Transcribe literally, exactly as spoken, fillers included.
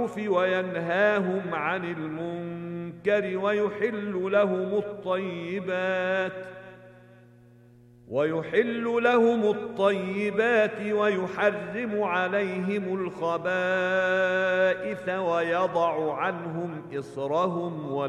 بالمعروف وينهاهم عن المنكر ويحل لهم الطيبات ويحل لهم الطيبات ويحرم عليهم الخبائث ويضع عنهم إصرهم